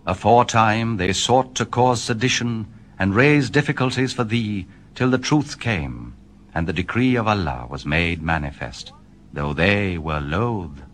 Aforetime they sought to cause sedition, and raise difficulties for thee, till the truth came, and the decree of Allah was made manifest, though they were loath.